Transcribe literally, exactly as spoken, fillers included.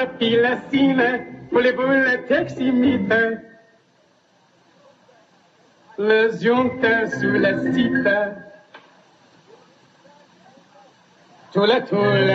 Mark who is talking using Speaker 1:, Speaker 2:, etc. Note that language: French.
Speaker 1: puis la cine, pour les boules teximites. Le zionte sous la cite. Tout la toule.